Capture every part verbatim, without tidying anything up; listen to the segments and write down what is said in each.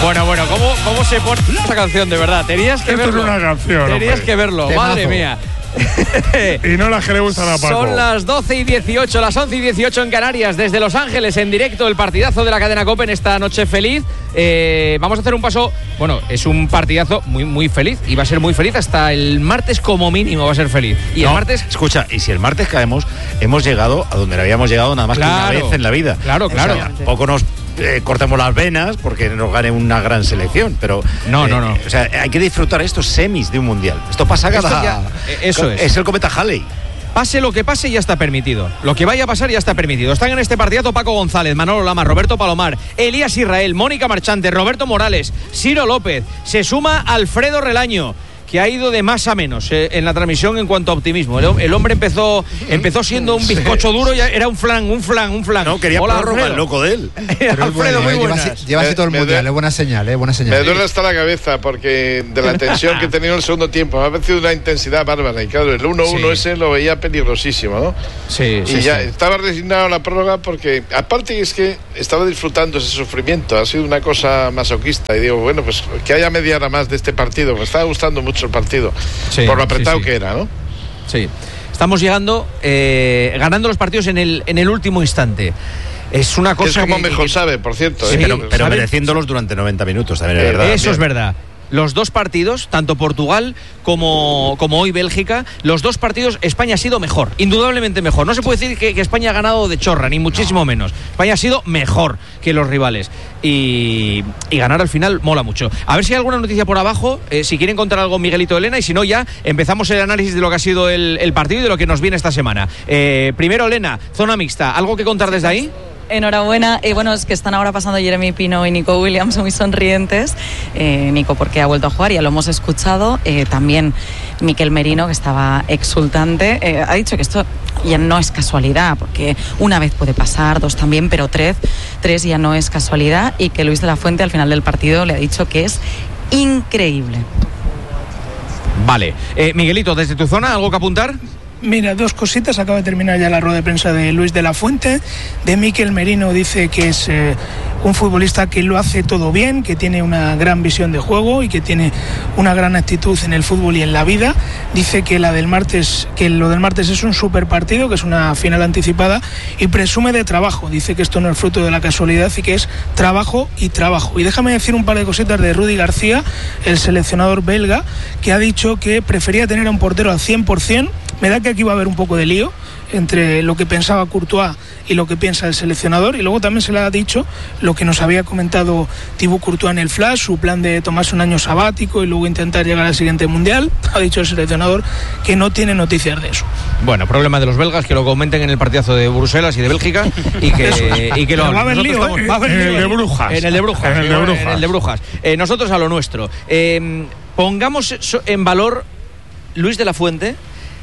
Bueno, bueno, ¿cómo, cómo se pone esta canción, de verdad? Tenías que Esto verlo. es una canción. Tenías hombre. que verlo, Temazo. madre mía. Y no las que le gustan a Paco. Son las doce y dieciocho, las once y dieciocho en Canarias, desde Los Ángeles, en directo, el partidazo de la cadena COPE en esta noche feliz. Eh, vamos a hacer un paso, bueno, es un partidazo muy, muy feliz, y va a ser muy feliz hasta el martes como mínimo, va a ser feliz. Y no, el martes... Escucha, y si el martes caemos, hemos llegado a donde habíamos llegado nada más Claro, que una vez en la vida. claro, claro. O sea, poco nos eh, cortemos las venas porque nos gane una gran selección, pero... No, eh, no, no. O sea, hay que disfrutar estos semis de un mundial. Esto pasa cada... Esto ya- eh, eso es. Es el cometa Halley. Pase lo que pase, ya está permitido. Lo que vaya a pasar ya está permitido. Están en este partidazo Paco González, Manolo Lama, Roberto Palomar, Elías Israel, Mónica Marchante, Roberto Morales, Ciro López. Se suma Alfredo Relaño, que ha ido de más a menos eh, en la transmisión en cuanto a optimismo. El, el hombre empezó empezó siendo un bizcocho duro y ya era un flan, un flan, un flan. No, quería Hola, prórroga, Alfredo. el loco de él. Alfredo, muy lleva buenas. así, lleva así todo el Me- me mundial, duele- es buena señal, es buena Me señal. duele hasta la cabeza porque de la tensión que he tenido en el segundo tiempo me ha parecido una intensidad bárbara. Y claro, el uno uno Sí. ese lo veía peligrosísimo, ¿no? Sí, Y sí, ya sí. estaba resignado a la prórroga porque, aparte es que estaba disfrutando ese sufrimiento, ha sido una cosa masoquista. Y digo, bueno, pues que haya media hora más de este partido, me estaba gustando mucho el partido, Sí, por lo apretado sí, sí. que era, ¿no? Sí. Estamos llegando, eh, ganando los partidos en el, en el último instante. Es una Que cosa es como que- mejor que- sabe, por cierto. Sí, ¿eh? pero pero ¿sabes? mereciéndolos durante noventa minutos, también es Eh, verdad. Eso es Bien. verdad. Los dos partidos, tanto Portugal como, como hoy Bélgica, los dos partidos España ha sido mejor, indudablemente mejor. No se puede decir que, que España ha ganado de chorra, ni muchísimo menos. España ha sido mejor que los rivales. Y, y ganar al final mola mucho. A ver si hay alguna noticia por abajo, eh, si quieren contar algo Miguelito, Elena, y si no ya empezamos el análisis de lo que ha sido el, el partido y de lo que nos viene esta semana. Eh, primero, Elena, zona mixta, ¿algo que contar desde ahí? Enhorabuena. Eh, bueno, es que están ahora pasando Jeremy Pino y Nico Williams muy sonrientes. Eh, Nico porque ha vuelto a jugar, ya lo hemos escuchado. Eh, también Mikel Merino, que estaba exultante, eh, ha dicho que esto ya no es casualidad, porque una vez puede pasar, dos también, pero tres, tres ya no es casualidad, y que Luis de la Fuente al final del partido le ha dicho que es increíble. Vale. Eh, Miguelito, desde tu zona, ¿algo que apuntar? Mira, dos cositas. Acaba de terminar ya la rueda de prensa de Luis de la Fuente. De Mikel Merino dice que es eh, un futbolista que lo hace todo bien, que tiene una gran visión de juego y que tiene una gran actitud en el fútbol y en la vida. Dice que la del martes, que lo del martes es un super partido, que es una final anticipada, y presume de trabajo. Dice que esto no es fruto de la casualidad y que es trabajo y trabajo. Y déjame decir un par de cositas de Rudi García, el seleccionador belga, que ha dicho que prefería tener a un portero al cien por ciento. Me da que aquí va a haber un poco de lío entre lo que pensaba Courtois y lo que piensa el seleccionador, y luego también se le ha dicho lo que nos había comentado Thibaut Courtois en el Flash, su plan de tomarse un año sabático y luego intentar llegar al siguiente mundial. Ha dicho el seleccionador que no tiene noticias de eso. Bueno, problema de los belgas, que lo comenten en el partidazo de Bruselas y de Bélgica y que, y que lo Pero va a haber nosotros lío, estamos- ¿eh? va a haber En el lío de ahí. Brujas. En el de Brujas. En el de sí, Brujas. En el de Brujas. Eh, nosotros a lo nuestro. Eh, pongamos so- en valor Luis de la Fuente.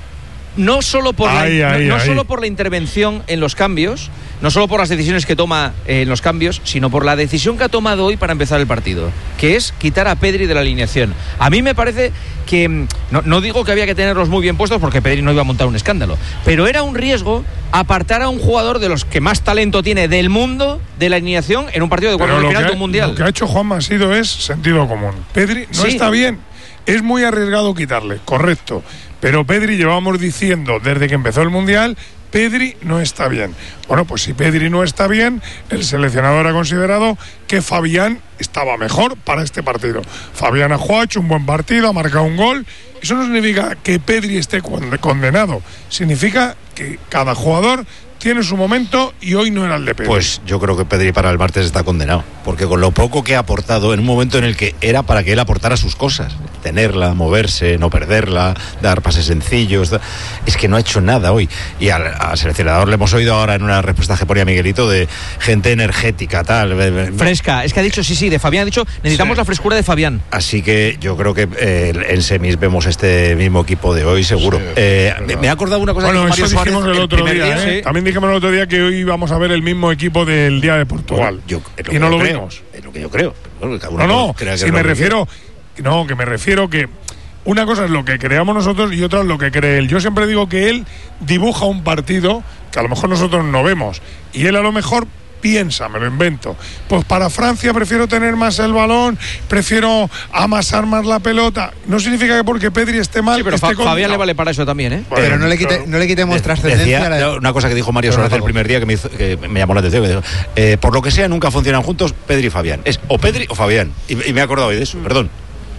No solo, por Ahí, la, ahí, no, no ahí. solo por la intervención en los cambios, no solo por las decisiones que toma eh, en los cambios, sino por la decisión que ha tomado hoy para empezar el partido, que es quitar a Pedri de la alineación. A mí me parece que, mm, no, no digo que había que tenerlos muy bien puestos porque Pedri no iba a montar un escándalo, pero era un riesgo apartar a un jugador de los que más talento tiene del mundo de la alineación en un partido de Pero cuartos de lo final que, de ha, un mundial. lo que ha hecho Juan Masido es sentido común. Pedri no Sí. está bien. Es muy arriesgado quitarle, correcto. Pero Pedri, llevamos diciendo desde que empezó el Mundial, Pedri no está bien. Bueno, pues si Pedri no está bien, el seleccionador ha considerado que Fabián estaba mejor para este partido. Fabián ha jugado, ha hecho un buen partido, ha marcado un gol. Eso no significa que Pedri esté condenado. Significa que cada jugador tiene su momento y hoy no era el de Pedri. Pues yo creo que Pedri para el martes está condenado, porque con lo poco que ha aportado en un momento en el que era para que él aportara sus cosas, tenerla, moverse, no perderla, dar pases sencillos, da... es que no ha hecho nada hoy. Y al, al seleccionador le hemos oído ahora en una respuesta que ponía Miguelito de gente energética, tal. Fresca, es que ha dicho, sí, sí, de Fabián ha dicho, necesitamos Sí. la frescura de Fabián. Así que yo creo que eh, en semis vemos este mismo equipo de hoy, seguro. Sí, eh, pero- me, me ha acordado una cosa Bueno, que dijo eso Mario Suárez dijimos el otro primer día, ¿eh? sí. También dijimos el otro día que hoy vamos a ver el mismo equipo del día de Portugal. Bueno, yo- es lo y que no yo lo creo, vimos. Es lo que yo creo. Bueno, cada uno No, no, crea que si es lo me que refiero, no, que me refiero que una cosa es lo que creamos nosotros y otra es lo que cree él. Yo siempre digo que él dibuja un partido que a lo mejor nosotros no vemos y él a lo mejor piensa, me lo invento. Pues para Francia prefiero tener más el balón, prefiero amasar más la pelota. No significa que porque Pedri esté mal. Sí, pero esté Fa- Fabián le vale para eso también, ¿eh? Bueno, pero no le, quite, claro. no le quitemos De- trascendencia. decía, a la- una cosa que dijo Mario Suárez el primer día que me, hizo, que me llamó la atención. Que dijo, eh, por lo que sea, nunca funcionan juntos Pedri y Fabián. Es o Pedri o Fabián. Y, y me he acordado hoy de eso, perdón.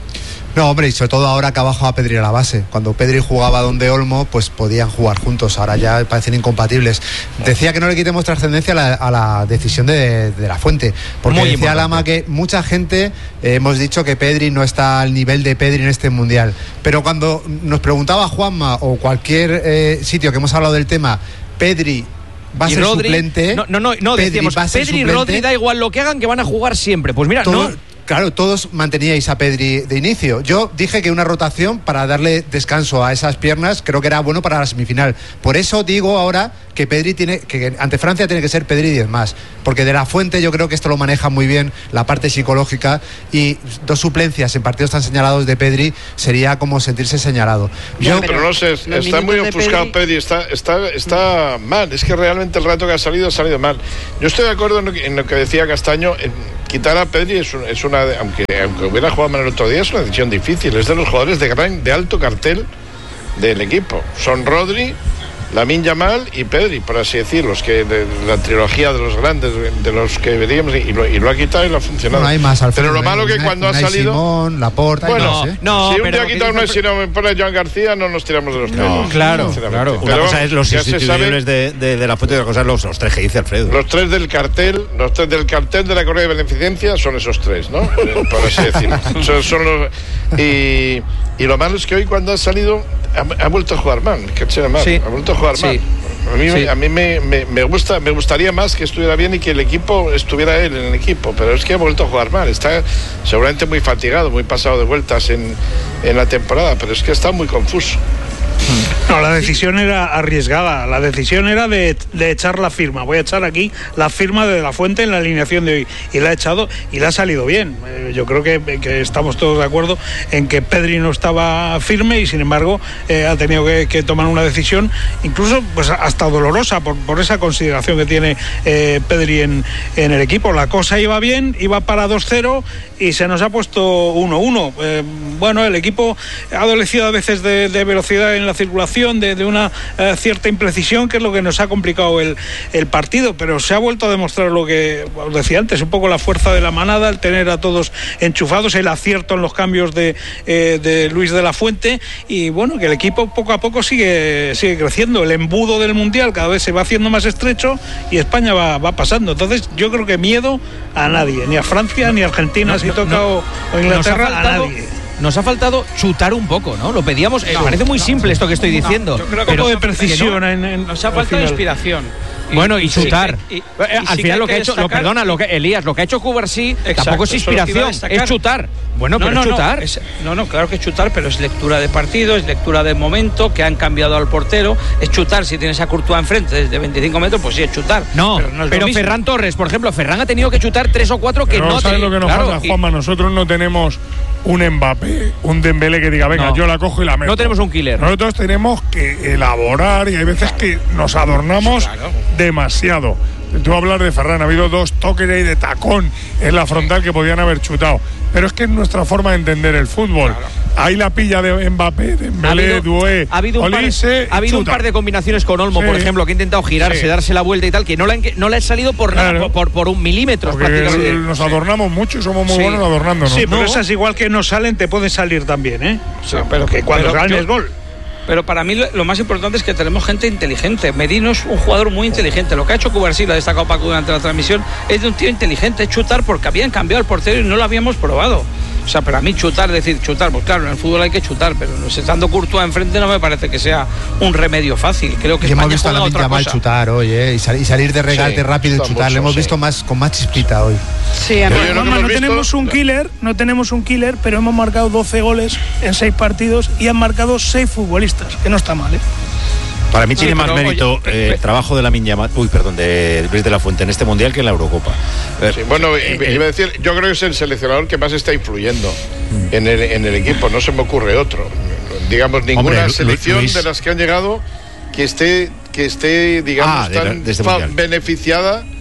No, hombre, y sobre todo ahora que ha bajado a Pedri a la base. Cuando Pedri jugaba donde Olmo, pues podían jugar juntos. Ahora ya parecen incompatibles. Decía que no le quitemos trascendencia a la, a la decisión de, de la Fuente. Porque Muy decía importante. Lama que mucha gente eh, hemos dicho que Pedri no está al nivel de Pedri en este Mundial. Pero cuando nos preguntaba Juanma o cualquier eh, sitio que hemos hablado del tema, Pedri va a Y ser Rodri, suplente. No, no, no, no Pedri decíamos, va a ser Pedri y suplente. Rodri da igual lo que hagan, que van a jugar siempre. Pues mira, Todo- no. Claro, todos manteníais a Pedri de inicio. Yo dije que una rotación para darle descanso a esas piernas creo que era bueno para la semifinal. Por eso digo ahora que Pedri tiene que ante Francia tiene que ser Pedri diez más, porque de la Fuente yo creo que esto lo maneja muy bien la parte psicológica, y dos suplencias en partidos tan señalados de Pedri sería como sentirse señalado. Yo, Yo pero no sé, los está muy minutos de ofuscado Pedri- Pedri, está, está, está mal. Es que realmente el rato que ha salido ha salido mal. Yo estoy de acuerdo en lo que, en lo que decía Castaño. En quitar a Pedri es, un- es una, aunque, aunque hubiera jugado mal el otro día, es una decisión difícil. Es de los jugadores de gran, de alto cartel del equipo. Son Rodri, Lamine Yamal y Pedri, por así decirlo, los que de la trilogía de los grandes, de los que veríamos, y lo, y lo ha quitado y lo ha funcionado. no hay más al Pero lo frente, malo que Unai- cuando ha Unai salido. Simón, Laporte, hay Bueno, más, ¿eh? No, si un pero día lo que quita uno, dice- si no me pone Joan García, no nos tiramos de los tres. No, claro, sinceramente. claro. Pero Una cosa vamos, es los ya se institucionales sabe, de, de, de la Fuente y otra cosa es los, los tres que dice Alfredo. los tres del cartel, los tres del cartel de la Correa de Beneficencia son esos tres, ¿no? Eh, Por así decirlo. Son, son los, y, y lo malo es que hoy cuando ha salido ha, ha vuelto a jugar mal, que será mal, Sí. ha vuelto a jugar Sí. mal. A mí, Sí. a mí me, me, me gusta, me gustaría más que estuviera bien y que el equipo estuviera él en el equipo, pero es que ha vuelto a jugar mal. Está seguramente muy fatigado, muy pasado de vueltas en, en la temporada, pero es que está muy confuso. No, la decisión era arriesgada. La decisión era de, de echar la firma. Voy a echar aquí la firma de la Fuente en la alineación de hoy. Y la ha echado y le ha salido bien. Eh, yo creo que, que estamos todos de acuerdo en que Pedri no estaba firme y sin embargo eh, ha tenido que, que tomar una decisión, incluso pues hasta dolorosa por, por esa consideración que tiene eh, Pedri en, en el equipo. La cosa iba bien, iba para dos cero y se nos ha puesto uno uno. Eh, bueno, el equipo ha adolecido a veces de, de velocidad en la circulación, de, de una eh, cierta imprecisión, que es lo que nos ha complicado el, el partido, pero se ha vuelto a demostrar lo que os decía antes, un poco la fuerza de la manada, el tener a todos enchufados, el acierto en los cambios de, eh, de Luis de la Fuente, y bueno, que el equipo poco a poco sigue, sigue creciendo. El embudo del Mundial cada vez se va haciendo más estrecho y España va, va pasando. Entonces yo creo que miedo a nadie, ni a Francia, ni a Argentina, No, si no, toca no. o, o Inglaterra, Nos ha a faltado- nadie. Nos ha faltado chutar un poco, ¿no? Lo pedíamos, eh, parece muy simple esto que estoy diciendo. Yo creo que un poco de precisión en, en, Nos ha al faltado final. inspiración. Bueno, y sí chutar. que- y- Eh, y Al sí final que lo que ha hay hecho, lo, destacar- perdona, lo que Elías, lo que ha hecho Cubarsí Exacto, tampoco es eso es lo que iba a inspiración, destacar. es chutar. Bueno, pero es chutar. es- no, no, claro que es chutar, pero es lectura de partido, es lectura de momento, que han cambiado al portero. Es chutar, si tienes a Courtois enfrente desde veinticinco metros, pues sí, es chutar. No, pero, pero, no es lo mismo. Ferran Torres, por ejemplo, Ferran ha tenido que chutar tres o cuatro que Pero no ¿sabes te- lo que nos claro, pasa, y- Juanma? Nosotros no tenemos un Mbappé, un Dembélé que diga, venga, No. yo la cojo y la meto. No tenemos un killer. Nosotros tenemos que elaborar y hay veces que nos adornamos demasiado. Tú hablas de Ferran, ha habido dos toques ahí de tacón en la frontal que podían haber chutado. Pero es que es nuestra forma de entender el fútbol. Ahí la pilla de Mbappé, de Ha Dembélé, habido, Doué, ha habido, un par, Olise, ha habido un chuta. par de combinaciones con Olmo, Sí. por ejemplo, que ha intentado girarse, Sí. darse la vuelta y tal, que no le han, no le ha salido por nada, Claro. por, por, por un milímetro Porque prácticamente. nos adornamos mucho y somos muy Sí. buenos adornándonos. Sí, pero No. esas igual que no salen te pueden salir también, ¿eh? O sea, pero que cuando pero salen yo- es gol. Pero para mí lo, lo más importante es que tenemos gente inteligente. Merino es un jugador muy inteligente. Lo que ha hecho Cubarsí, lo ha destacado Paco durante la transmisión, es de un tío inteligente, es chutar porque habían cambiado el portero y no lo habíamos probado. O sea, pero a mí chutar, decir chutar, pues claro, en el fútbol hay que chutar, pero no sé, estando Courtois enfrente no me parece que sea un remedio fácil. Creo que Y hemos España visto a juega Lamine otra Yamal cosa. chutar hoy, ¿eh? y, sal- y salir de regate Sí, rápido y chuta chutar. Le mucho, hemos sí. visto más con más chispita hoy. Sí, Pero además, yo lo que Juanma, hemos no visto- tenemos un killer, no tenemos un killer, pero hemos marcado doce goles en seis partidos y han marcado seis futbolistas, que no está mal, ¿eh? Para mí Sí, tiene más pero, mérito oye, eh, pe- el trabajo de la Yamal, uy, perdón, de Luis de la Fuente en este mundial que en la Eurocopa. Eh, Sí, bueno, eh, i- iba a decir, yo creo que es el seleccionador que más está influyendo en el, en el equipo, no se me ocurre otro. Digamos, ninguna Hombre, Lu- selección Luis- de las que han llegado que esté, que esté digamos, Ah, de la- tan de este fa- mundial. beneficiada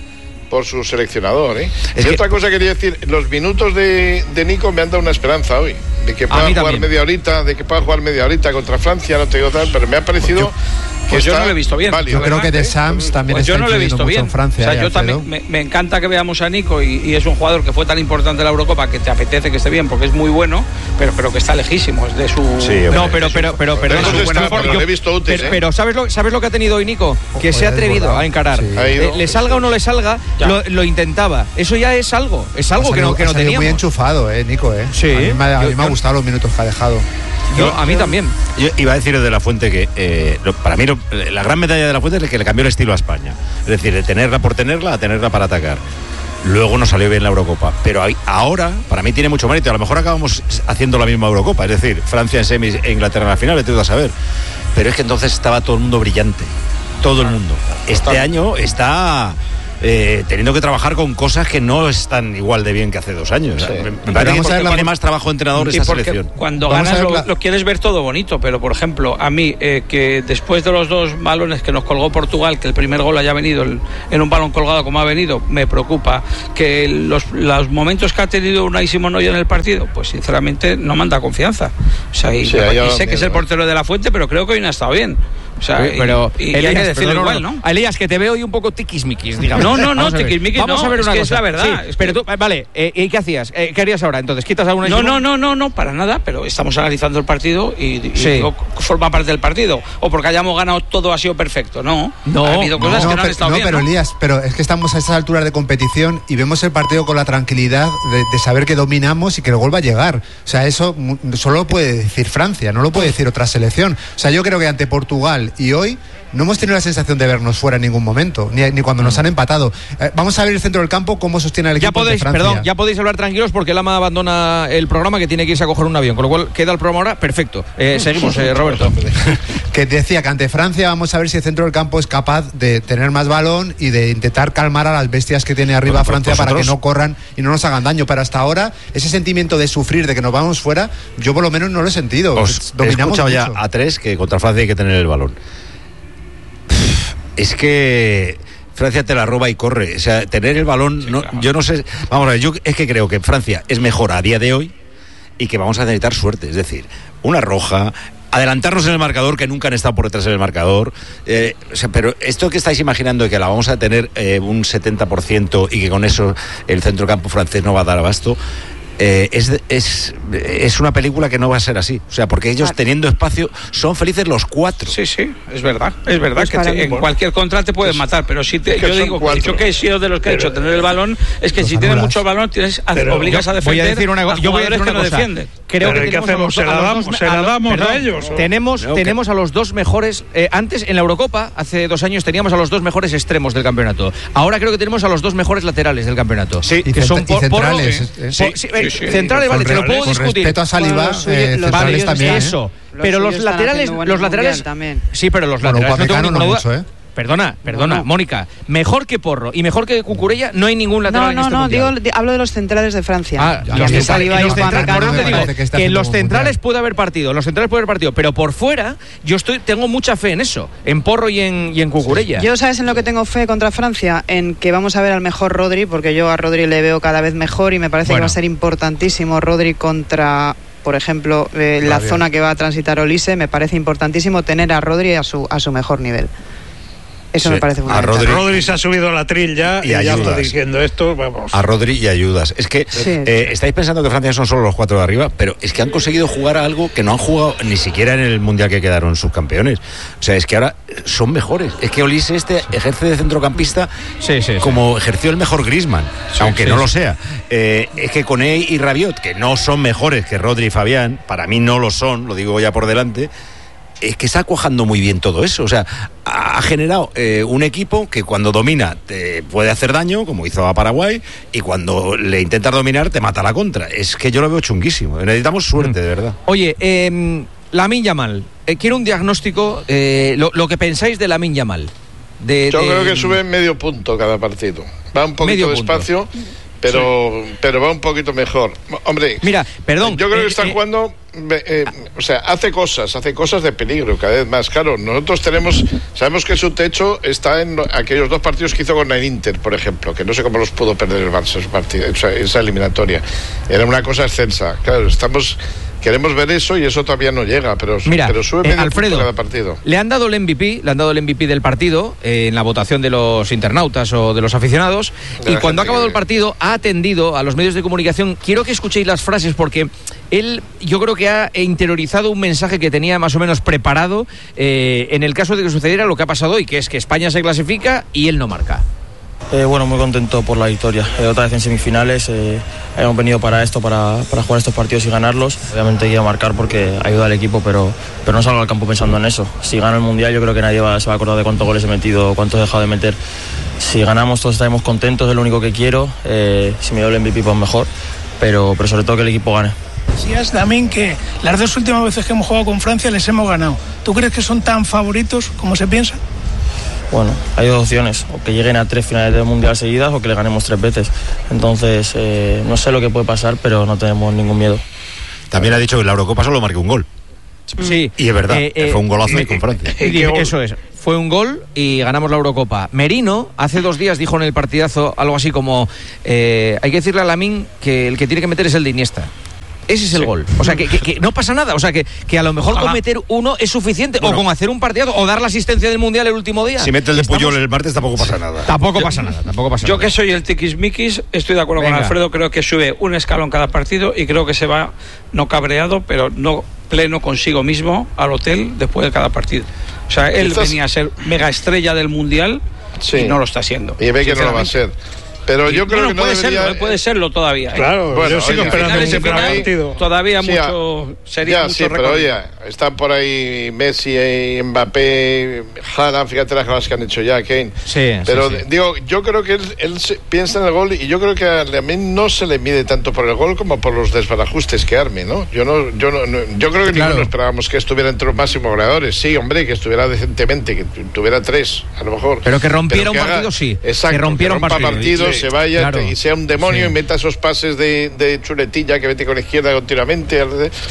por su seleccionador, ¿eh? Es y que... otra cosa quería decir, los minutos de, de Nico me han dado una esperanza hoy, de que pueda jugar también. media horita, de que pueda jugar media horita contra Francia, no te digo tal, pero me ha parecido... Pues yo, pues yo no lo he visto bien. Yo creo que De Sams también pues está yo no lo he visto mucho bien. en Francia. O sea, eh, yo Alfredo. también me, me encanta que veamos a Nico y, y es un jugador que fue tan importante en la Eurocopa que te apetece que esté bien porque es muy bueno, pero, pero que está lejísimo, es de su... Sí, no, pero, pero, pero, pero, Eso pero, está, pero, pero yo- lo he visto útil, pero, ¿eh? pero ¿sabes lo, ¿sabes lo que ha tenido hoy Nico? Que Ojo, se ha ya atrevido desbordado. a encarar. Sí. Ha ido. Eh, le salga o no le salga, Ya. lo, lo intentaba. Eso ya es algo, es algo Ha que no, salido- que ha no salido teníamos. muy enchufado, eh, Nico, eh. Sí. A mí me, ha- a Yo- mí me ha yo- gustado los minutos que ha dejado. Yo- a mí también. Yo iba a decir de la Fuente que eh, lo- para mí lo- la gran medalla de la Fuente es el que le cambió el estilo a España. Es decir, de tenerla por tenerla a tenerla para atacar. Luego no salió bien la Eurocopa. Pero ahí- ahora, para mí tiene mucho mérito. A lo mejor acabamos haciendo la misma Eurocopa. Es decir, Francia en semis e Inglaterra en la final, vete tú a saber. Pero es que entonces estaba todo el mundo brillante. Todo el mundo. Este año está... eh, teniendo que trabajar con cosas que no están igual de bien que hace dos años. Sí. Me- me Pero parece vamos que a ver la- tiene más trabajo de entrenador Y esta porque selección. cuando Vamos a ganas ver lo, la- lo quieres ver todo bonito, pero por ejemplo, a mí, eh, que después de los dos balones que nos colgó Portugal, que el primer gol haya venido el- en un balón colgado como ha venido, me preocupa. Que los, los momentos que ha tenido Unai Simón hoy en el partido, pues sinceramente no manda confianza. O sea, y, Sí, y ahí ya sé que es el miedo, ¿eh? portero de la Fuente, pero creo que hoy no ha estado bien. O sea, Sí, pero y, y hay que Elías, decirlo perdón, igual, ¿no? Elías, que te veo hoy un poco tiquismiquis, digamos. No, no, no, Vamos a ver. tiquismiquis Vamos no, a ver es una que cosa. es la verdad, Sí, es pero que- tú, vale, eh, ¿y qué hacías? Eh, ¿Qué harías ahora? Entonces, ¿quitas alguna No, no, no, no, no, para nada, pero estamos analizando el partido y, y Sí. digo, forma parte del partido. O porque hayamos ganado todo ha sido perfecto. No, No, ha habido cosas No, que no han pero, estado no, bien. pero ¿no? Elías, pero es que estamos a estas alturas de competición y vemos el partido con la tranquilidad de, de saber que dominamos y que el gol va a llegar. O sea, eso mu- solo lo puede decir Francia, no lo puede decir otra selección. O sea, yo creo que ante Portugal y hoy no hemos tenido la sensación de vernos fuera en ningún momento, ni, ni cuando nos han empatado. Eh, vamos a ver el centro del campo, cómo sostiene el equipo Ya ante podéis, Francia. perdón, ya podéis hablar tranquilos porque Lama abandona el programa, que tiene que irse a coger un avión, con lo cual queda el programa ahora perfecto. Eh, seguimos, eh, Roberto. Que decía que ante Francia vamos a ver si el centro del campo es capaz de tener más balón y de intentar calmar a las bestias que tiene arriba Pues, pues, Francia para que vosotros- no corran y no nos hagan daño. Pero hasta ahora, ese sentimiento de sufrir, de que nos vamos fuera, yo por lo menos no lo he sentido. Os he Dominamos escuchado ya mucho. a tres que contra Francia hay que tener el balón. Es que Francia te la roba y corre. O sea, tener el balón, no, yo no sé. Vamos a ver, yo es que creo que Francia es mejor a día de hoy y que vamos a necesitar suerte. Es decir, una roja. Adelantarnos en el marcador, que nunca han estado por detrás del marcador. Eh, o sea, pero esto que estáis imaginando de que la vamos a tener eh, un setenta por ciento y que con eso el centrocampo francés no va a dar abasto, eh, es, es, es una película que no va a ser así. O sea, porque ellos teniendo espacio son felices los cuatro. Sí, sí, es verdad. Es verdad Pues que para te- mí- en cualquier contra te pueden matar, pero si te, es que yo son digo cuatro. que yo que he sido de los que he hecho tener el balón, es que Los si tienes anulas. mucho balón tienes a- Pero obligas a Voy defender a decir una cosa. a Yo voy a decir jugadores una que cosa. no defienden. Creo Pero que ¿y qué tenemos a los hacemos? ¿Se do- la a los damos- dos- se la a los- damos a perdón, ellos, o? Tenemos, Creo que- tenemos a los dos mejores. eh, antes, en la Eurocopa, hace dos años, teníamos a los dos mejores extremos del campeonato. Ahora creo que tenemos a los dos mejores laterales del campeonato. Sí. Y que cent- son y por- centrales, Porro- eh, eh, por- sí, eh, sí, sí. centrales, vale, te lo puedo Con discutir. respeto a Saliba, Bueno, los suyos- eh, los centrales suyos también. están- ¿eh? Eso. Los Pero los suyos están laterales, haciendo buen los laterales mundial también. Sí, pero los Bueno, laterales no tengo Upamecano ninguna no duda. mucho, ¿eh? Perdona, perdona, No, no. Mónica, mejor que Porro y mejor que Cucurella no hay ningún lateral No, en no, este no, mundial. digo, di- hablo de los centrales de Francia. Ah, Y los a mí centrales, Saliba y y los centrales, Upamecano por eso me te digo parece que está que en haciendo los un centrales mundial. puede haber partido, los centrales puede haber partido, pero por fuera yo estoy tengo mucha fe en eso, en Porro y en, y en Cucurella. Yo, ¿sabes en lo que tengo fe contra Francia? En que vamos a ver al mejor Rodri, porque yo a Rodri le veo cada vez mejor y me parece Bueno. que va a ser importantísimo Rodri contra, por ejemplo, eh, la bien. zona que va a transitar Olise. Me parece importantísimo tener a Rodri a su, a su mejor nivel. Eso Sí, me parece a fundamental. Rodri- Rodri se ha subido a la tril ya Y y, ya ayudas. está diciendo esto, vamos. A Rodri y ayudas. Es que Sí. eh, estáis pensando que Francia son solo los cuatro de arriba, pero es que han conseguido jugar a algo que no han jugado ni siquiera en el Mundial que quedaron subcampeones. O sea, es que ahora son mejores. Es que Olise este ejerce de centrocampista Sí, sí, sí. como ejerció el mejor Griezmann, aunque sí, no sí. lo sea. Eh, es que Koné y Rabiot, que no son mejores que Rodri y Fabián, para mí no lo son, lo digo ya por delante. Es que está cuajando muy bien todo eso. O sea, ha ha generado eh, un equipo que cuando domina te puede hacer daño, como hizo a Paraguay, y cuando le intentas dominar te mata a la contra. Es que yo lo veo chunguísimo. Necesitamos suerte, de verdad. Oye, eh, Lamine Yamal, eh, quiero un diagnóstico, eh, lo, lo que pensáis de Lamine Yamal. De, Yo de- creo que sube medio punto cada partido. Va un Medio poquito punto. despacio, pero, sí. pero va un poquito mejor. Hombre, mira, perdón. Yo creo eh, que están eh, jugando, eh, o sea, hace cosas, hace cosas de peligro cada vez más. Claro, nosotros tenemos, sabemos que su techo está en aquellos dos partidos que hizo con el Inter, por ejemplo, que no sé cómo los pudo perder el Barça, ese partido, esa, esa eliminatoria. Era una cosa excelsa. Claro, estamos... Queremos ver eso y eso todavía no llega, pero, Mira, pero sube eh, medio Alfredo, punto cada partido. Le han dado el M V P, le han dado el M V P del partido eh, en la votación de los internautas o de los aficionados, de y cuando ha acabado que... el partido ha atendido a los medios de comunicación. Quiero que escuchéis las frases porque él, yo creo que ha interiorizado un mensaje que tenía más o menos preparado eh, en el caso de que sucediera lo que ha pasado hoy, que es que España se clasifica y él no marca. Eh, bueno, muy contento por la victoria. Eh, otra vez en semifinales, eh, hemos venido para esto, para, para jugar estos partidos y ganarlos. Obviamente quiero marcar porque ayuda al equipo, pero, pero no salgo al campo pensando en eso. Si gano el Mundial, yo creo que nadie va, se va a acordar de cuántos goles he metido, cuántos he dejado de meter. Si ganamos, todos estaremos contentos, es lo único que quiero. Eh, si me doy el M V P, pues mejor, pero, pero sobre todo que el equipo gane. Decías también que las dos últimas veces que hemos jugado con Francia les hemos ganado. ¿Tú crees que son tan favoritos como se piensa? Bueno, hay dos opciones, o que lleguen a tres finales del Mundial seguidas o que le ganemos tres veces. Entonces, eh, no sé lo que puede pasar, pero no tenemos ningún miedo. También ha dicho que en la Eurocopa solo marcó un gol. Sí. Y es verdad, eh, eh, fue un golazo eh, con Francia. Eh, eso es, fue un gol y ganamos la Eurocopa. Merino, hace dos días dijo en el partidazo algo así como, eh, hay que decirle a Lamine que el que tiene que meter es el de Iniesta. Ese es el sí. gol. O sea, que, que, que no pasa nada. O sea, que, que a lo mejor Ojalá. con meter uno es suficiente. Bueno. O con hacer un partido o dar la asistencia del Mundial el último día. Si mete el de Puyol el martes tampoco pasa nada. Tampoco yo, pasa nada. Tampoco pasa yo nada. que soy el tiquismiquis, estoy de acuerdo Venga. con Alfredo. Creo que sube un escalón cada partido y creo que se va, no cabreado, pero no pleno consigo mismo al hotel después de cada partido. O sea, él ¿Estás? venía a ser mega estrella del Mundial sí. y no lo está siendo. Y ve que no lo va a ser. Pero yo creo bueno, que no puede debería... serlo, puede serlo todavía. ¿eh? Claro, bueno, yo sigo oye, esperando ese partido. Todavía sí, mucho sería ya, mucho sí, pero oye, están por ahí Messi, Mbappé, Haaland, fíjate las cosas que han hecho ya, Kane. Sí, pero sí, sí. digo, yo creo que él, él se, piensa en el gol y yo creo que a mí no se le mide tanto por el gol como por los desbarajustes que arme, ¿no? Yo no, yo no, no yo creo que claro. ninguno esperábamos que estuviera entre los máximos goleadores. Sí, hombre, que estuviera decentemente, que tuviera tres, a lo mejor. Pero que rompiera pero que un partido, haga, sí. Exacto, que rompiera que un partido, partido, sí. se vaya claro. y sea un demonio sí. y meta esos pases de, de chuletilla que vete con la izquierda continuamente.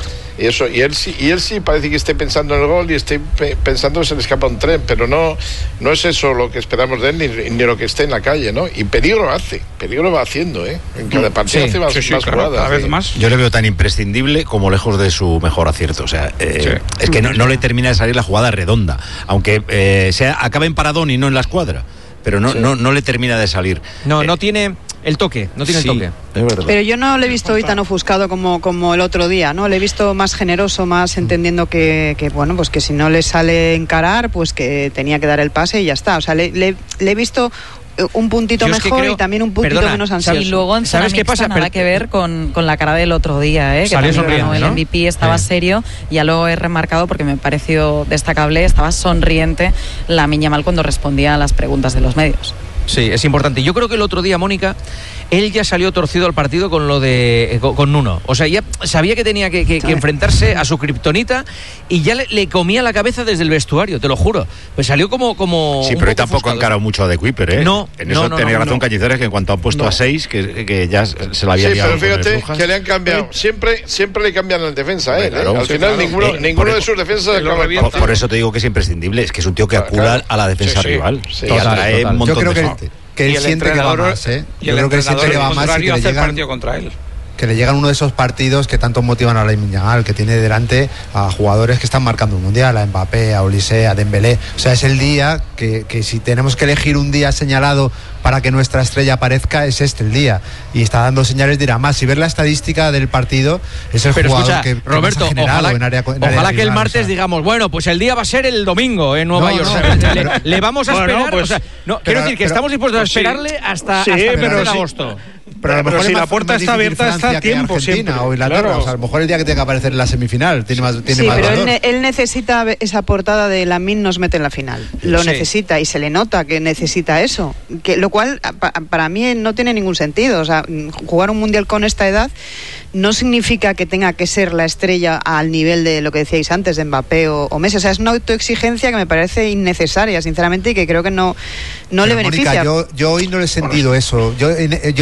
Y eso, y él sí, y él sí parece que esté pensando en el gol y esté pe- pensando que se le escapa un tren, pero no, no es eso lo que esperamos de él, ni, ni lo que esté en la calle, ¿no? Y peligro hace, peligro va haciendo, ¿eh? En cada partido sí, hace más, sí, sí, más claro, jugadas. cada vez ¿eh? más. Yo le veo tan imprescindible como lejos de su mejor acierto. O sea, eh, sí. es que no, no le termina de salir la jugada redonda, aunque eh, sea, acabe en paradón y no en la escuadra. Pero no, sí. no, no le termina de salir. No, eh, no tiene el toque, no tiene sí, el toque. Es verdad. Pero yo no le he visto hoy tan ofuscado como, como el otro día, ¿no? Le he visto más generoso, más entendiendo que, que, bueno, pues que si no le sale encarar, pues que tenía que dar el pase y ya está. O sea, le, le, le he visto un puntito Yo es mejor que creo, y también un puntito perdona, menos ansioso. Y luego en ¿sabes qué pasa? nada Pero, que ver con, con la cara del otro día, ¿eh? Que salió también ganó el ¿no? M V P, estaba sí. serio, ya lo he remarcado porque me pareció destacable, estaba sonriente Lamine Yamal cuando respondía a las preguntas de los medios. Sí, es importante. Yo creo que el otro día, Mónica, él ya salió torcido al partido con lo de con, con Nuno. O sea, ya sabía que tenía que, que, que enfrentarse a su kriptonita y ya le, le comía la cabeza desde el vestuario, te lo juro. Pues salió como... como sí, pero tampoco ha encarado mucho a De Kuiper, ¿eh? No, en eso no, no, tenía no, razón no. Cañizares, que en cuanto han puesto no. a seis, que, que ya se la había sí, liado. pero fíjate que le han cambiado. Siempre, siempre le cambian al defensa, ¿eh? Claro, ¿eh? Al sí, final claro. ninguno, Eh, ninguno por, de sus defensas acaba el por, por eso te digo que es imprescindible. Es que es un tío que acuda claro. a la defensa sí, sí. rival. Sí, y total, atrae total. un montón Yo creo de que, gente. que él siente que va más, ¿eh? Yo creo que él siente que va más y que le llegan, partido contra él. que le llegan uno de esos partidos que tanto motivan a Lamine Yamal, que tiene delante a jugadores que están marcando un mundial, a Mbappé, a Olise, a Dembélé. O sea, es el día que, que si tenemos que elegir un día señalado para que nuestra estrella aparezca, es este el día. Y está dando señales, dirá más. Si ver la estadística del partido, es el Pero jugador escucha, que, que Roberto, más ha generado ojalá, en área en ojalá área que el rival, martes o sea. digamos, bueno, pues el día va a ser el domingo en Nueva No, York. no, o sea, pero, le, le vamos a bueno, esperar. pues, o sea, no, pero, quiero decir que pero, estamos dispuestos a pues sí, esperarle hasta, sí, hasta el pero de sí. agosto. Pero a lo Pero mejor si es la más- puerta más está difícil abierta, está a Francia que tiempo Argentina siempre. o Inglaterra. Claro. O sea, a lo mejor el día que tenga que aparecer en la semifinal tiene más, tiene Sí, más pero él, valor. ne- él necesita esa portada de Lamine nos mete en la final. Lo Sí. necesita y se le nota que necesita eso. Que, lo cual pa- para mí no tiene ningún sentido. O sea, jugar un mundial con esta edad no significa que tenga que ser la estrella al nivel de lo que decíais antes de Mbappé o, o Messi. O sea, es una autoexigencia que me parece innecesaria, sinceramente, y que creo que no, no le Pero, beneficia. Mónica, yo, yo hoy no le he sentido eso. Yo en, yo en él pienso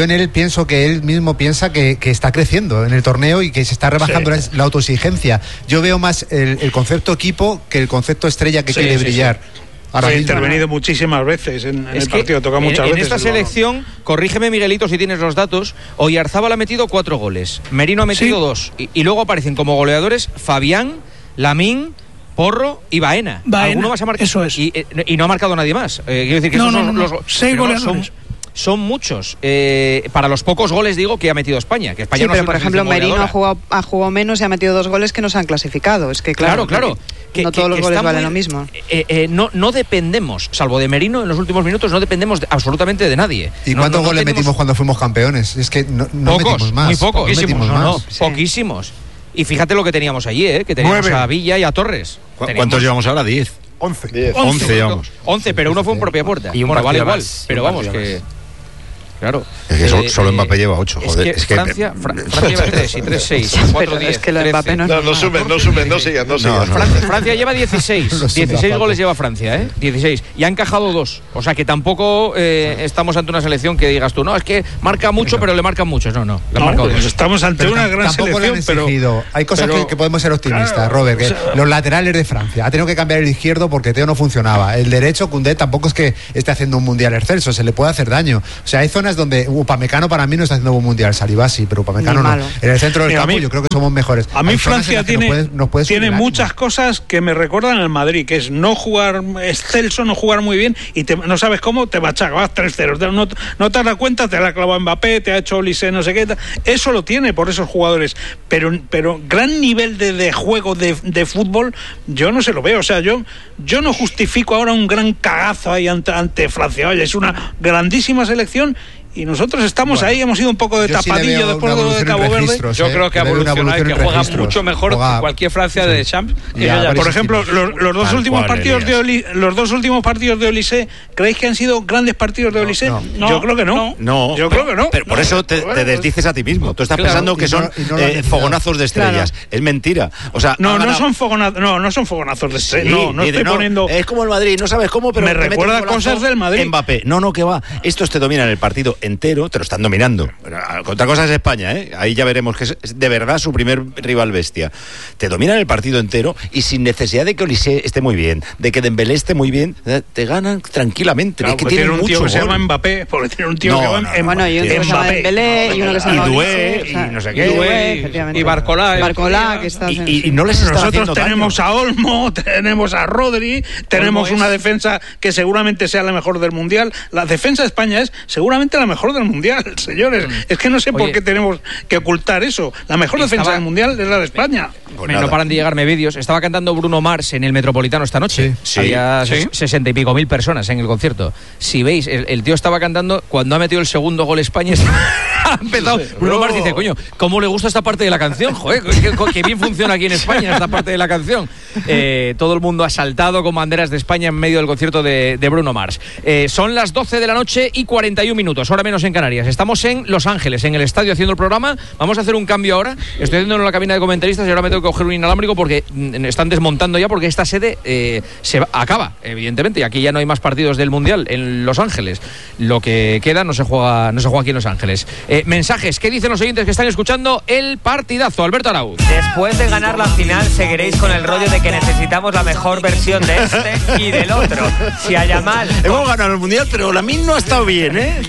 pienso que él mismo piensa que, que está creciendo en el torneo y que se está rebajando sí. la, la autoexigencia. Yo veo más el, el concepto equipo que el concepto estrella que sí, quiere sí, brillar. Sí. Ahora ha intervenido ¿no? muchísimas veces en, en el partido, toca muchas en, veces. En esta selección, corrígeme Miguelito si tienes los datos, Oyarzábal ha metido cuatro goles, Merino ha metido sí. dos, y, y luego aparecen como goleadores Fabián, Lamín, Porro y Baena. Baena. ¿Alguno más ha marcado? Eso es. Y, y no ha marcado nadie más. Eh, quiero decir que no, esos no, son no, los no. seis goleadores. Son, son muchos. Eh, para los pocos goles, digo, que ha metido España. Que España sí, no pero es por ejemplo, Merino ha jugado, ha jugado menos y ha metido dos goles que no se han clasificado. Es que claro, claro. claro. Que, no que, todos que, los que goles valen muy, lo mismo. Eh, eh, no, no dependemos, salvo de Merino en los últimos minutos, no dependemos de, absolutamente de nadie. ¿Y no, cuántos no, no goles tenemos... metimos cuando fuimos campeones? Es que no, no pocos, metimos más. Muy pocos, poquísimos, no no, no, sí. poquísimos. Y fíjate lo que teníamos allí, ¿eh? Que teníamos Nueve. a Villa y a Torres. ¿Cu teníamos... ¿Cuántos llevamos ahora? Diez. Once. Diez. Once llevamos. Once, pero uno fue en propia puerta. Y un bueno, vale igual. más, Pero vamos, que... Más. Claro. Es que eh, solo eh, Mbappé lleva ocho, joder. Es que, es que Francia, Fra Francia lleva tres y tres, seis, cuatro, diez. Es que lo de Mbappé no es No, no sumen, no sumen, no sigan, no sigan. No, no. Francia, Francia lleva dieciséis. dieciséis goles lleva Francia, ¿eh? dieciséis. Y ha encajado dos. O sea que tampoco eh, estamos ante una selección que digas tú, no, es que marca mucho, pero le marcan muchos. No, no. Le han No, marcado pues dos. estamos ante Pero una gran tampoco selección, le han pero exigido. Hay cosas pero, que, que podemos ser optimistas, claro, Robert. Que o sea, los laterales de Francia ha tenido que cambiar el izquierdo porque Teo no funcionaba. El derecho, Koundé, tampoco es que esté haciendo un mundial excelso, se le puede hacer daño. O sea, hay zonas donde Upamecano para mí no está haciendo un mundial, Saliba sí, pero Upamecano no. En el centro del Mira, campo mí, yo creo que somos mejores. A mí hay Francia tiene, nos puede, nos puede tiene muchas cosas que me recuerdan al Madrid, que es no jugar excelso, no jugar muy bien y te, no sabes cómo te machaca, vas tres cero. No, no te das cuenta, te la ha clavado Mbappé, te ha hecho Olise, no sé qué. Eso lo tiene por esos jugadores. Pero, pero gran nivel de, de juego de, de fútbol, yo no se lo veo. O sea, yo, yo no justifico ahora un gran cagazo ahí ante, ante Francia. Oye, es una grandísima selección. Y nosotros estamos bueno, ahí, hemos ido un poco de tapadillo sí después de lo de Cabo Verde. Yo eh, creo que ha evolucionado y que juega mucho mejor juega, que cualquier Francia sí. de Champs. Por ejemplo, los, los dos últimos partidos de Oli, los dos últimos partidos de Olise, ¿creéis que han sido grandes partidos de Olise? No, no. Yo creo que no. No, yo creo que no. Pero por eso te, te desdices a ti mismo. Tú estás claro, pensando que son no, no eh, fogonazos de estrellas. Claro. Es mentira. O sea, no, no son fogonazos, no, no son fogonazos de estrellas. Sí, no, no estoy poniendo. Es como el Madrid, no sabes cómo, pero me recuerda cosas del Madrid. Mbappé. No, no, que va. Estos te dominan el partido entero, te lo están dominando. Otra cosa es España, ¿eh? Ahí ya veremos que es de verdad su primer rival bestia. Te dominan el partido entero y sin necesidad de que Olise esté muy bien, de que Dembélé esté muy bien, te ganan tranquilamente. Claro, es que tienen un tío mucho que se gol. llama Mbappé, porque tiene un tío no, que se llama no, Mbappé. Bueno, y uno que se llama Dembélé y uno que se llama Dué y no sé qué. Dué y Barcolá. Barcolá, que está. Y, y, y no les está Nosotros tenemos daño. a Olmo, tenemos a Rodri, tenemos una defensa que seguramente sea la mejor del Mundial. La defensa de España es seguramente la mejor del Mundial, señores. Mm. Es que no sé Oye, por qué tenemos que ocultar eso. La mejor estaba, defensa del Mundial es la de España. Pues no paran de llegarme vídeos. Estaba cantando Bruno Mars en el Metropolitano esta noche. Sí, Había sí. sesenta y pico mil personas en el concierto. Si veis, el, el tío estaba cantando cuando ha metido el segundo gol España. Ha empezado. Bruno Mars dice, coño, ¿cómo le gusta esta parte de la canción? Joder, que, que bien funciona aquí en España esta parte de la canción. Eh, todo el mundo ha saltado con banderas de España en medio del concierto de, de Bruno Mars. Eh, son las doce de la noche y cuarenta y un minutos, hora menos en Canarias. Estamos en Los Ángeles, en el estadio haciendo el programa. Vamos a hacer un cambio ahora. Estoy haciendo en la cabina de comentaristas y ahora me tengo que coger un inalámbrico porque mm, están desmontando ya porque esta sede eh, se va, acaba, evidentemente, y aquí ya no hay más partidos del Mundial en Los Ángeles. Lo que queda no se juega, no se juega aquí en Los Ángeles. Eh, mensajes, ¿qué dicen los oyentes que están escuchando el partidazo? Alberto Arauz. Después de ganar la final seguiréis con el rollo de que necesitamos la mejor versión de este y del otro. Si a Yamal... Hemos ganado el Mundial, pero la mía no ha estado bien, ¿eh?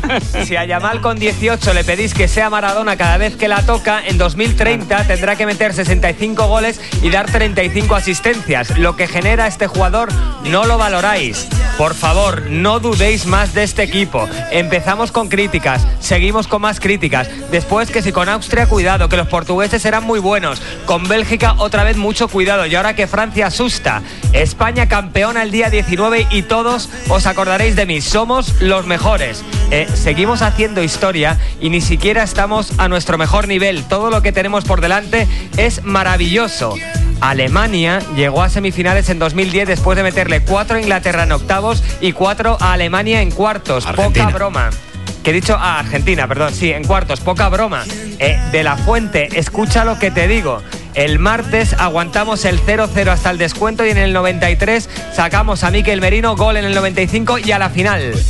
Si a Yamal con dieciocho le pedís que sea Maradona cada vez que la toca, en dos mil treinta tendrá que meter sesenta y cinco goles y dar treinta y cinco asistencias. Lo que genera este jugador no lo valoráis. Por favor, no dudéis más de este equipo. Empezamos con críticas, seguimos con más críticas. Después que si con Austria, cuidado, que los portugueses serán muy buenos. Con Bélgica, otra vez mucho cuidado. Y ahora que Francia asusta. España campeona el día diecinueve y todos os acordaréis de mí. Somos los mejores. Eh, seguimos haciendo historia y ni siquiera estamos a nuestro mejor nivel. Todo lo que tenemos por delante es maravilloso. Alemania llegó a semifinales en dos mil diez después de meterle cuatro a Inglaterra en octavos y cuatro a Alemania en cuartos. Argentina. Poca broma. Que he dicho a ah, Argentina, perdón, sí, en cuartos, poca broma. Eh, de la Fuente, escucha lo que te digo. El martes aguantamos el cero cero hasta el descuento y en el noventa y tres sacamos a Mikel Merino, gol en el noventa y cinco y a la final.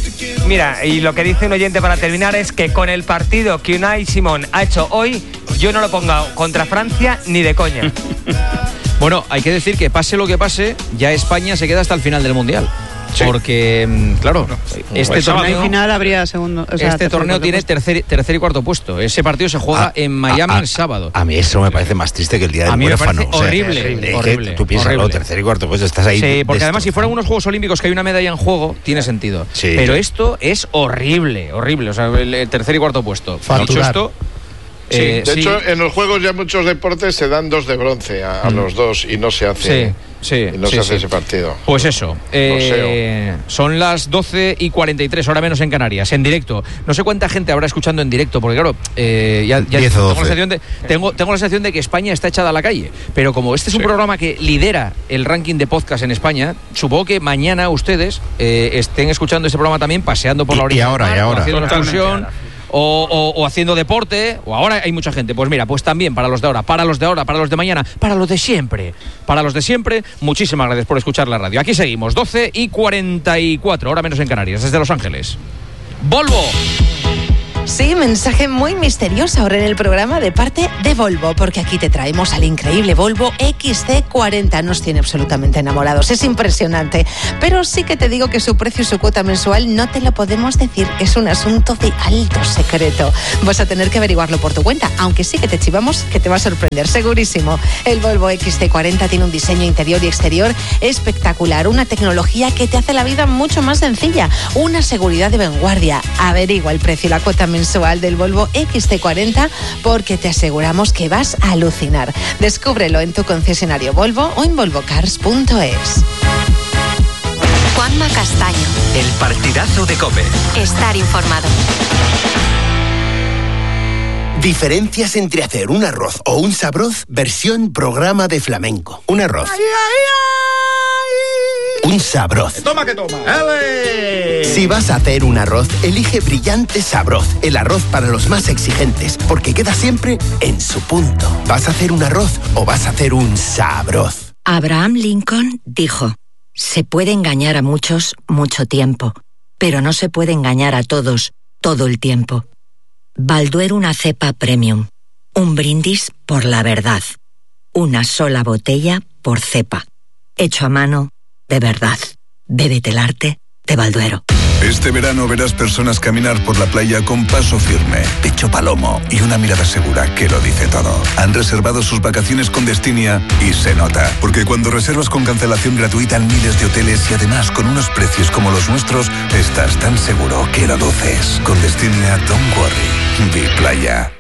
mira, y lo que dice un oyente para terminar es que con el partido que Unai Simón ha hecho hoy, yo no lo pongo contra Francia ni de coña. Bueno, hay que decir que pase lo que pase, ya España se queda hasta el final del Mundial. Sí. Porque, claro, este pues torneo, al final habría segundo, o sea, este torneo tiene tercer, tercer y cuarto puesto. Ese partido se juega a, en Miami a, a, el sábado. A mí eso me parece más triste que el día del a mí huérfano. Me parece o sea, horrible, horrible, horrible. Tú piensas, horrible. no, tercer y cuarto puesto, estás ahí. Sí, porque de además esto. si fueran unos Juegos Olímpicos que hay una medalla en juego, tiene sentido. Sí. Pero esto es horrible, horrible. O sea, el, el tercer y cuarto puesto. Dicho esto, Sí, eh, de sí. hecho, en los Juegos ya muchos deportes se dan dos de bronce a, a Mm. los dos y no se hace, Sí, sí, y no sí, se hace sí. ese partido. Pues eso, eh, son las doce y cuarenta y tres, ahora menos en Canarias, en directo. No sé cuánta gente habrá escuchando en directo, porque claro, eh, ya, ya diez o tengo, la doce. sensación de, tengo, tengo la sensación de que España está echada a la calle. Pero como este es un Sí. programa que lidera el ranking de podcast en España, supongo que mañana ustedes eh, estén escuchando este programa también paseando por Y- la orilla. y ahora, del mar, y ahora. o haciendo una Totalmente excursión. ahora. O, o- o haciendo deporte, o ahora hay mucha gente. Pues mira, pues también para los de ahora, para los de ahora, para los de mañana, para los de siempre. Para los de siempre, muchísimas gracias por escuchar la radio. Aquí seguimos, doce y cuarenta y cuatro, ahora menos en Canarias, desde Los Ángeles. ¡Volvo! Sí, mensaje muy misterioso ahora en el programa de parte de Volvo, porque aquí te traemos al increíble Volvo equis ce cuarenta. Nos tiene absolutamente enamorados, es impresionante. Pero sí que te digo que su precio y su cuota mensual no te lo podemos decir, es un asunto de alto secreto. Vas a tener que averiguarlo por tu cuenta, aunque sí que te chivamos que te va a sorprender, segurísimo. El Volvo equis ce cuarenta tiene un diseño interior y exterior espectacular, una tecnología que te hace la vida mucho más sencilla, una seguridad de vanguardia. Averigua el precio y la cuota mensual del Volvo equis ce cuarenta porque te aseguramos que vas a alucinar. Descúbrelo en tu concesionario Volvo o en volvo cars punto es. Juanma Castaño. El partidazo de COPE. Estar informado. Diferencias entre hacer un arroz o un sabroz versión programa de flamenco. Un arroz. Un sabroz. Toma que toma. Si vas a hacer un arroz, elige Brillante Sabroz, el arroz para los más exigentes, porque queda siempre en su punto. ¿Vas a hacer un arroz o vas a hacer un sabroz? Abraham Lincoln dijo: se puede engañar a muchos mucho tiempo, pero no se puede engañar a todos todo el tiempo. Balduero, una cepa premium. Un brindis por la verdad. Una sola botella por cepa. Hecho a mano, de verdad. Bébete el arte de Balduero. Este verano verás personas caminar por la playa con paso firme, pecho palomo y una mirada segura que lo dice todo. Han reservado sus vacaciones con Destinia y se nota, porque cuando reservas con cancelación gratuita en miles de hoteles y además con unos precios como los nuestros, estás tan seguro que lo luces. Con Destinia, don't worry. Vi playa.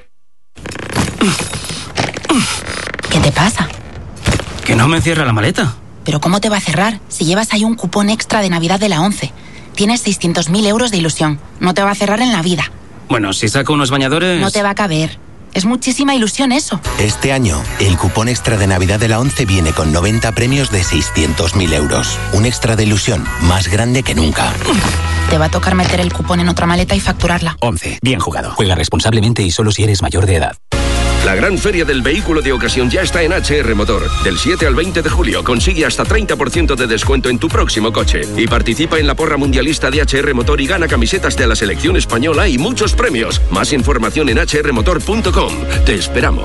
¿Qué te pasa? Que no me cierra la maleta. ¿Pero cómo te va a cerrar si llevas ahí un cupón extra de Navidad de la ONCE? Tienes seiscientos mil euros de ilusión. No te va a cerrar en la vida. Bueno, si saco unos bañadores... No te va a caber. Es muchísima ilusión eso. Este año, el cupón extra de Navidad de la ONCE viene con noventa premios de seiscientos mil euros. Un extra de ilusión más grande que nunca. Te va a tocar meter el cupón en otra maleta y facturarla. ONCE. Bien jugado. Juega responsablemente y solo si eres mayor de edad. La gran feria del vehículo de ocasión ya está en H R Motor. Del siete al veinte de julio consigue hasta treinta por ciento de descuento en tu próximo coche. Y participa en la porra mundialista de H R Motor y gana camisetas de la selección española y muchos premios. Más información en h r motor punto com. Te esperamos.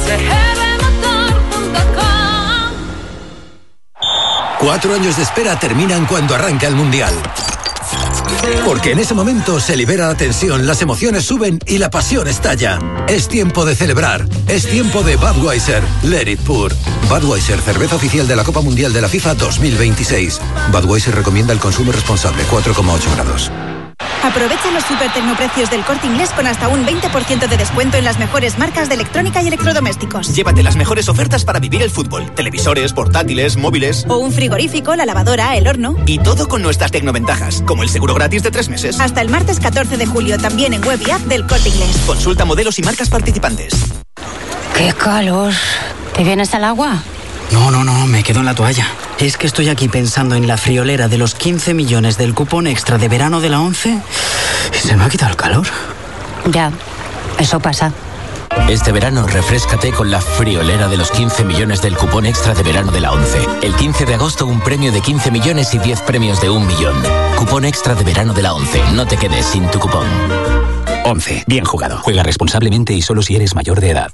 Cuatro años de espera terminan cuando arranca el Mundial. Porque en ese momento se libera la tensión, las emociones suben y la pasión estalla. Es tiempo de celebrar. Es tiempo de Budweiser. Let it pour. Budweiser, cerveza oficial de la Copa Mundial de la FIFA dos mil veintiséis. Budweiser recomienda el consumo responsable, cuatro coma ocho grados. Aprovecha los super tecnoprecios del Corte Inglés con hasta un veinte por ciento de descuento en las mejores marcas de electrónica y electrodomésticos. Llévate las mejores ofertas para vivir el fútbol. Televisores, portátiles, móviles. O un frigorífico, la lavadora, el horno. Y todo con nuestras tecnoventajas, como el seguro gratis de tres meses. Hasta el martes catorce de julio, también en web y app del Corte Inglés. Consulta modelos y marcas participantes. ¡Qué calor! ¿Te vienes al agua? No, no, no, me quedo en la toalla. Es que estoy aquí pensando en la friolera de los quince millones del cupón extra de verano de la ONCE y se me ha quitado el calor. Ya, eso pasa. Este verano refréscate con la friolera de los quince millones del cupón extra de verano de la ONCE. El quince de agosto un premio de quince millones y diez premios de un millón. Cupón extra de verano de la ONCE. No te quedes sin tu cupón. ONCE. Bien jugado. Juega responsablemente y solo si eres mayor de edad.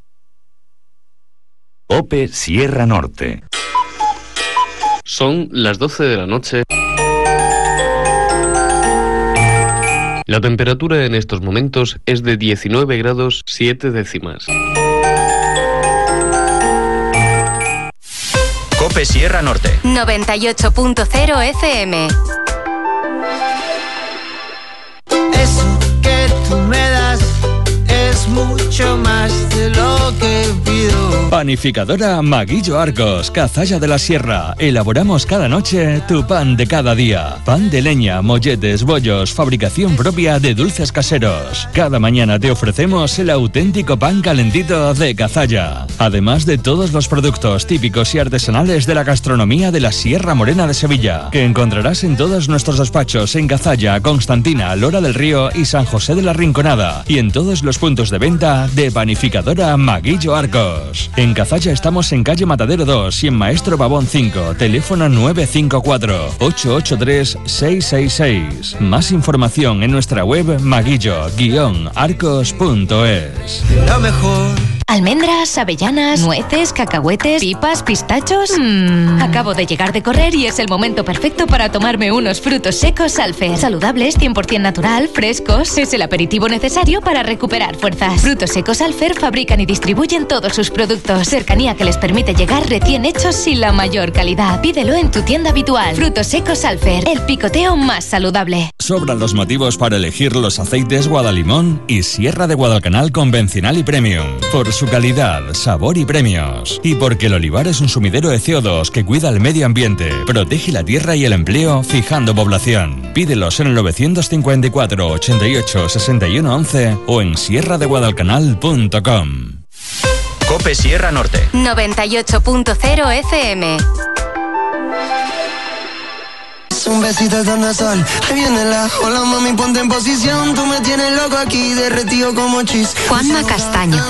OPE Sierra Norte. Son las doce de la noche. La temperatura en estos momentos es de diecinueve grados siete décimas. COPE Sierra Norte. noventa y ocho punto cero F M. Eso que tú me das es mucho más de lo que pido. Panificadora Maguillo Arcos, Cazalla de la Sierra. Elaboramos cada noche tu pan de cada día. Pan de leña, molletes, bollos, fabricación propia de dulces caseros. Cada mañana te ofrecemos el auténtico pan calentito de Cazalla. Además de todos los productos típicos y artesanales de la gastronomía de la Sierra Morena de Sevilla, que encontrarás en todos nuestros despachos en Cazalla, Constantina, Lora del Río y San José de la Rinconada. Y en todos los puntos de venta de Panificadora Maguillo Arcos. En Cazalla estamos en calle Matadero dos y en Maestro Babón cinco, teléfono nueve cinco cuatro, ocho ocho tres, seis seis seis. Más información en nuestra web maguillo guion arcos punto es. Lo mejor. Almendras, avellanas, nueces, cacahuetes, pipas, pistachos. Mm. Acabo de llegar de correr y es el momento perfecto para tomarme unos frutos secos Alfer. Saludables, cien por ciento natural, frescos. Es el aperitivo necesario para recuperar fuerzas. Frutos secos Alfer fabrican y distribuyen todos sus productos. Cercanía que les permite llegar recién hechos y la mayor calidad. Pídelo en tu tienda habitual. Frutos secos Alfer, el picoteo más saludable. Sobran los motivos para elegir los aceites Guadalimón y Sierra de Guadalcanal convencional y premium. Por su calidad, sabor y premios. Y porque el olivar es un sumidero de C O dos que cuida el medio ambiente, protege la tierra y el empleo, fijando población. Pídelos en el novecientos cincuenta y cuatro, ochenta y ocho, sesenta y uno once o en sierra de guadalcanal punto com. COPE Sierra Norte. noventa y ocho punto cero F M. Un besito de sol, ahí viene la hola mami, ponte en posición. Tú me tienes loco aquí, derretido como chis. Juanma Castaño.